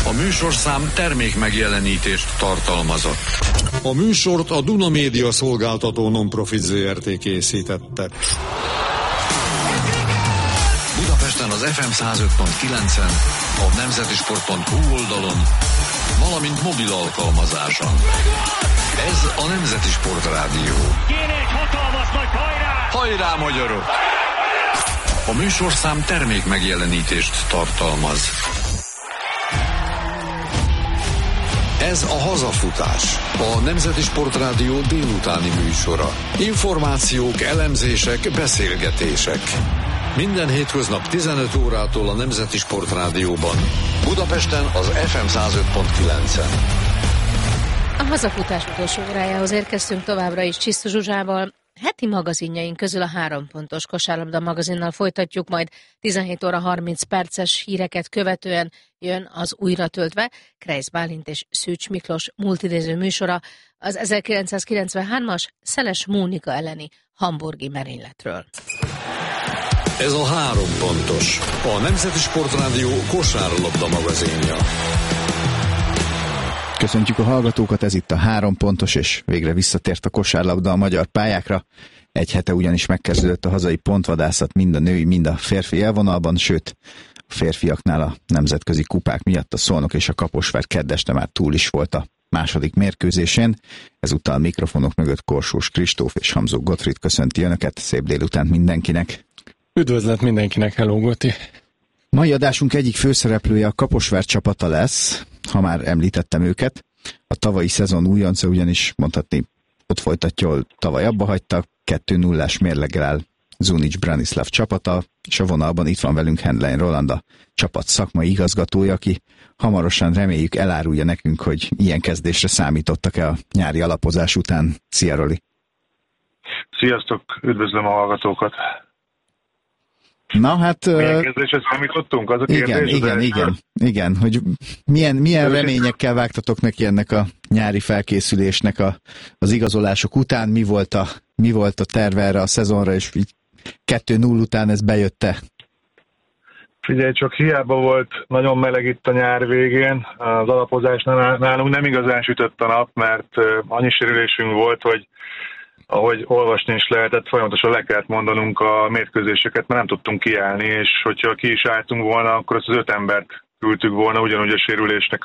A műsorszám termék megjelenítést tartalmazott. A műsort a Duna Média szolgáltató non-profit ZRT készítette. Budapesten az FM 105.9-en, a nemzetisport.hu oldalon, valamint mobil alkalmazáson. Ez a Nemzeti Sport Rádió. Kéne egy hatalmas nagy hajrá! Hajrá, magyarok! A műsorszám termék megjelenítést tartalmaz. Ez a Hazafutás, a Nemzeti Sport Rádió délutáni műsora. Információk, elemzések, beszélgetések. Minden hétköznap 15 órától a Nemzeti Sport Rádióban. Budapesten az FM 105.9-en. A Hazafutás utolsó órájához érkeztünk továbbra is Csisztus Zsuzsával. Heti magazinjaink közül a 3 pontos kosárlabda magazinnal folytatjuk, majd 17 óra 30 perces híreket követően jön az újra töltve Kreisz Bálint és Szűcs Miklós multidéző műsora az 1993-as Szeles Mónika elleni hamburgi merényletről. Ez a 3 pontos, a Nemzeti Sport Rádió kosárlabda magazinja. Köszöntjük a hallgatókat, ez itt a 3 pontos, és végre visszatért a kosárlabda a magyar pályákra. Egy hete ugyanis megkezdődött a hazai pontvadászat mind a női, mind a férfi élvonalban, sőt, a férfiaknál a nemzetközi kupák miatt a Szolnok és a Kaposvár kedd este már túl is volt a második mérkőzésén. Ezúttal mikrofonok mögött Korsós Kristóf és Hamzó Gottfried köszönti önöket, szép délutánt mindenkinek. Üdvözlet mindenkinek, hello Goti! Mai adásunk egyik főszereplője a Kaposvár csapata lesz, ha már említettem őket. A tavalyi szezon újonca ugyanis mondhatni ott folytatja, ahol tavaly abba hagyta, 2-0-ás mérleggel áll Zunic Branislav csapata, és a vonalban itt van velünk Hendlein Roland, a csapat szakmai igazgatója, aki hamarosan reméljük elárulja nekünk, hogy ilyen kezdésre számítottak-e a nyári alapozás után. Szia, Roli! Sziasztok, üdvözlöm a hallgatókat! Na hát... Milyen kezdésre számítottunk? Az a kérdés, igen, hogy milyen reményekkel vágtatok neki ennek a nyári felkészülésnek az igazolások után, mi volt a terve erre a szezonra, és 2-0 után ez bejött-e? Figyelj, csak hiába volt nagyon meleg itt a nyár végén, az alapozás nálunk nem igazán sütött a nap, mert annyi sérülésünk volt, hogy ahogy olvasni is lehetett, folyamatosan le kellett mondanunk a mérkőzéseket, mert nem tudtunk kiállni, és hogyha ki is álltunk volna, akkor azt az 5 embert küldtük volna ugyanúgy a sérülésnek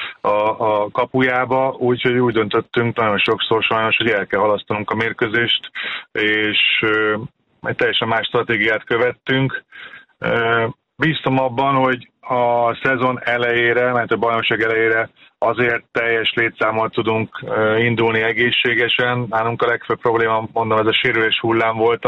a kapujába, úgyhogy úgy döntöttünk nagyon sokszor sajnos, hogy el kell halasztanunk a mérkőzést, és egy teljesen más stratégiát követtünk. Bíztam abban, hogy a szezon elejére, mert a bajnokság elejére azért teljes létszámmal tudunk indulni egészségesen. Nálunk a legfőbb probléma, mondom, ez a sérülés hullám volt,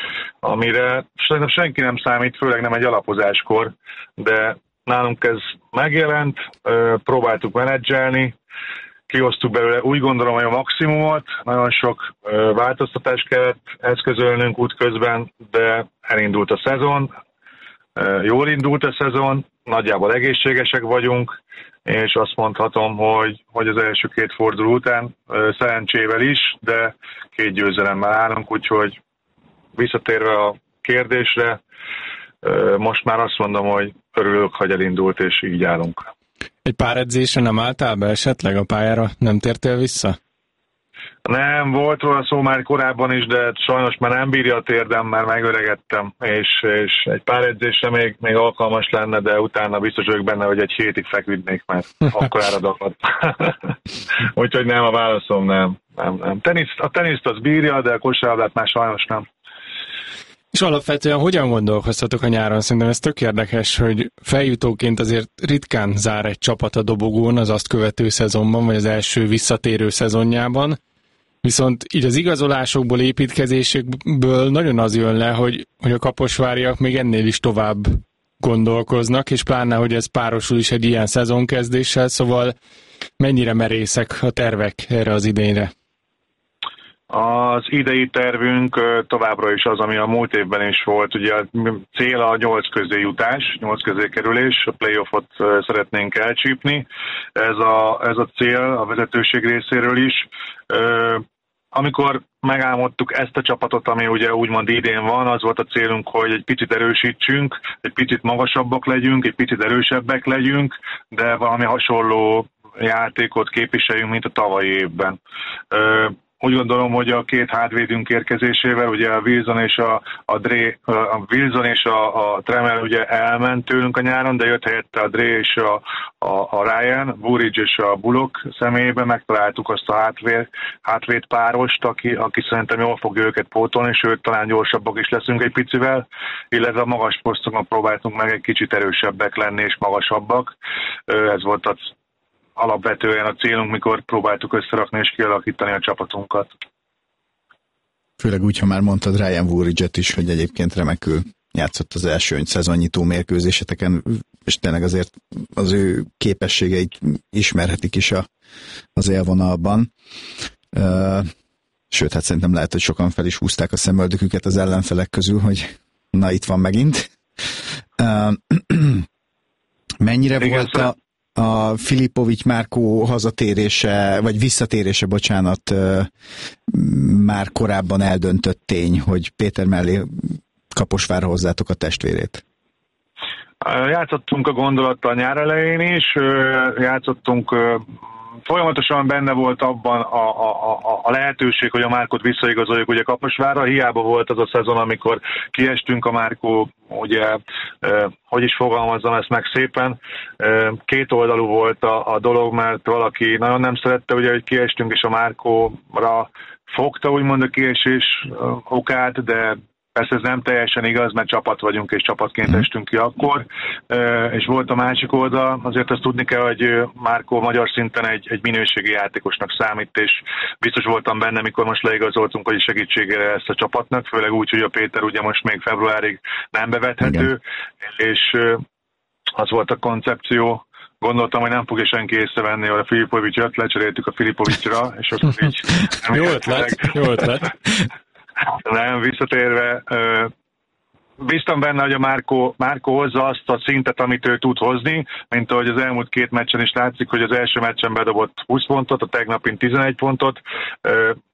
amire szerintem senki nem számít, főleg nem egy alapozáskor, de nálunk ez megjelent, próbáltuk menedzselni, kihoztuk belőle, úgy gondolom, hogy a maximumot, nagyon sok változtatást kellett eszközölnünk útközben, de elindult a szezon, jól indult a szezon, nagyjából egészségesek vagyunk, és azt mondhatom, hogy az első 2 forduló után szerencsével is, de 2 győzelemmel állunk, úgyhogy visszatérve a kérdésre, most már azt mondom, hogy örülök, hogy elindult, és így állunk. Egy pár edzésre nem álltál be esetleg a pályára? Nem tértél vissza? Nem, volt róla szó már korábban is, de sajnos már nem bírja a térdem, már megöregettem, és egy pár edzésre még alkalmas lenne, de utána biztos vagyok benne, hogy egy hétig feküdnék, mert akkor áradakat. Úgyhogy nem, a válaszom nem. A teniszt az bírja, de a kosárlabdát már sajnos nem. És alapvetően hogyan gondolkoztatok a nyáron? Szerintem ez tök érdekes, hogy feljutóként azért ritkán zár egy csapat a dobogón az azt követő szezonban, vagy az első visszatérő szezonjában. Viszont így az igazolásokból, építkezésekből nagyon az jön le, hogy a kaposváriak még ennél is tovább gondolkoznak, és pláne, hogy ez párosul is egy ilyen szezonkezdéssel, szóval mennyire merészek a tervek erre az idényre? Az idei tervünk továbbra is az, ami a múlt évben is volt. Ugye a cél a 8 közé jutás, 8 közé kerülés, a playoffot szeretnénk elcsípni. Ez a cél a vezetőség részéről is. amikor megálmodtuk ezt a csapatot, ami ugye úgymond idén van, az volt a célunk, hogy egy picit erősítsünk, egy picit magasabbak legyünk, egy picit erősebbek legyünk, de valami hasonló játékot képviseljünk, mint a tavalyi évben. Úgy gondolom, hogy a két hátvédünk érkezésével, ugye a Wilson és a Tremel ugye elment tőlünk a nyáron, de jött helyette a Dre és a Ryan, Burridge és a Bullock személyében, megtaláltuk azt a hátvéd párost, aki szerintem jól fogja őket pótolni, sőt talán gyorsabbak is leszünk egy picivel, illetve a magas posztokon próbáltunk meg egy kicsit erősebbek lenni és magasabbak. Ez volt alapvetően a célunk, mikor próbáltuk összerakni és kialakítani a csapatunkat. Főleg úgy, ha már mondtad Ryan Woolridge-et is, hogy egyébként remekül játszott az első szezonnyitó mérkőzéseteken, és tényleg azért az ő képességeit ismerhetik is az élvonalban. Sőt, hát szerintem lehet, hogy sokan fel is húzták a szemöldöküket az ellenfelek közül, hogy na itt van megint. Mennyire igen, volt a Filipovics Márkó hazatérése, vagy visszatérése, bocsánat, már korábban eldöntött tény, hogy Péter mellé Kaposvárra hozzátok a testvérét? Játszottunk a gondolattal nyár elején is, folyamatosan benne volt abban a lehetőség, hogy a Márkót visszaigazoljuk ugye Kaposvárra. Hiába volt az a szezon, amikor kiestünk, a Márkó, ugye, hogy is fogalmazzam ezt meg szépen, kétoldalú volt a dolog, mert valaki nagyon nem szerette, ugye, hogy kiestünk, és a Márkóra fogta úgymond a kiesés okát, de persze ez nem teljesen igaz, mert csapat vagyunk, és csapatként estünk ki akkor. És volt a másik oldal, azért azt tudni kell, hogy Márkó magyar szinten egy minőségi játékosnak számít, és biztos voltam benne, mikor most leigazoltunk, hogy segítségére ezt a csapatnak, főleg úgy, hogy a Péter ugye most még februárig nem bevethető, és az volt a koncepció. Gondoltam, hogy nem fogja senki észrevenni, hogy a Filipovics jött, lecseréltük a Filipovicsra, és akkor így... Jó ötlet. Nem, visszatérve, bíztam benne, hogy a Márkó hozza azt a szintet, amit ő tud hozni, mint ahogy az elmúlt két meccsen is látszik, hogy az első meccsen bedobott 20 pontot, a tegnapin 11 pontot.